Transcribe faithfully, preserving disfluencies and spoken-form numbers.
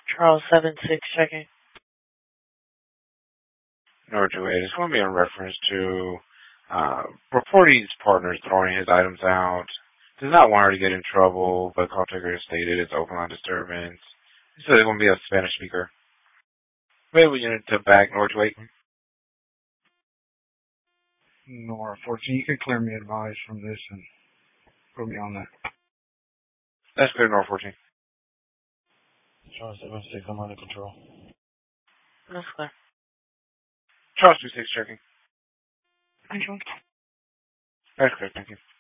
Charles seven six checking. Number two eight, it's going to be in reference to uh, reporting his partner throwing his items out. Does not want her to get in trouble, but call taker has stated it's open line disturbance. He said it's going to be a Spanish speaker. Maybe unit to back, North two eight. Nor fourteen, you can clear me advice from this and put me on that. That's clear, North fourteen. Charles seven six, I'm under control. That's clear. Charles two six checking. Control. That's clear, thank you.